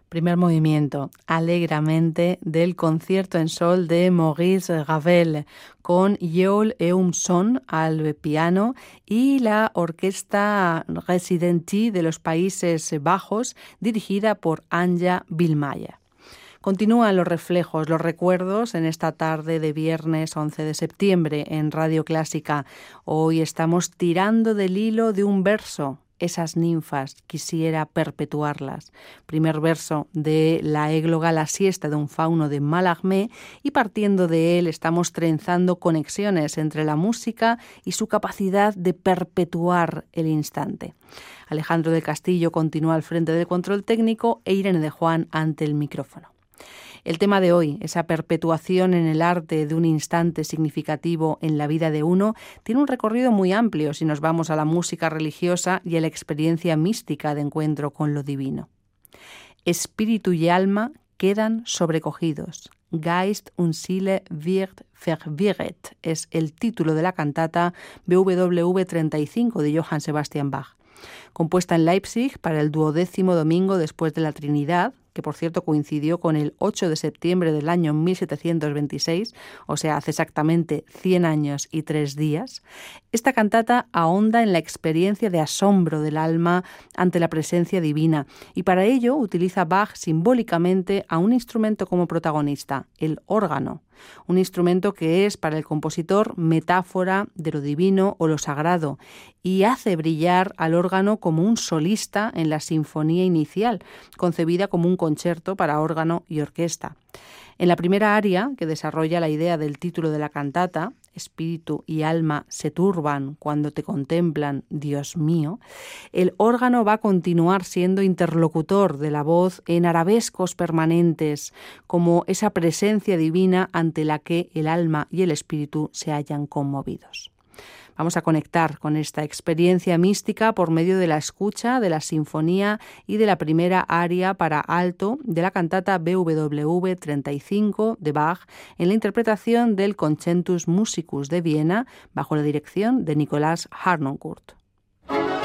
Primer movimiento, Alegramente, del concierto en sol de Maurice Ravel, con Yeol Eum-son al piano y la Orquesta Residenti de los Países Bajos, dirigida por Anja Wilmaier. Continúan los reflejos, los recuerdos en esta tarde de viernes 11 de septiembre en Radio Clásica. Hoy estamos tirando del hilo de un verso. Esas ninfas, quisiera perpetuarlas. Primer verso de la égloga La siesta de un fauno de Mallarmé, y partiendo de él estamos trenzando conexiones entre la música y su capacidad de perpetuar el instante. Alejandro del Castillo continúa al frente del control técnico e Irene de Juan ante el micrófono. El tema de hoy, esa perpetuación en el arte de un instante significativo en la vida de uno, tiene un recorrido muy amplio si nos vamos a la música religiosa y a la experiencia mística de encuentro con lo divino. Espíritu y alma quedan sobrecogidos. Geist und Seele wird verwirret es el título de la cantata BWV 35 de Johann Sebastian Bach. Compuesta en Leipzig para el 12º domingo después de la Trinidad, que por cierto coincidió con el 8 de septiembre del año 1726, o sea, hace exactamente 100 años y 3 días, esta cantata ahonda en la experiencia de asombro del alma ante la presencia divina, y para ello utiliza Bach simbólicamente a un instrumento como protagonista, el órgano. Un instrumento que es para el compositor metáfora de lo divino o lo sagrado, y hace brillar al órgano como un solista en la sinfonía inicial, concebida como un concierto para órgano y orquesta. En la primera aria, que desarrolla la idea del título de la cantata, Espíritu y alma se turban cuando te contemplan, Dios mío, el órgano va a continuar siendo interlocutor de la voz en arabescos permanentes, como esa presencia divina ante la que el alma y el espíritu se hallan conmovidos. Vamos a conectar con esta experiencia mística por medio de la escucha de la sinfonía y de la primera aria para alto de la cantata BWV 35 de Bach en la interpretación del Concentus Musicus de Viena bajo la dirección de Nicolás Harnoncourt.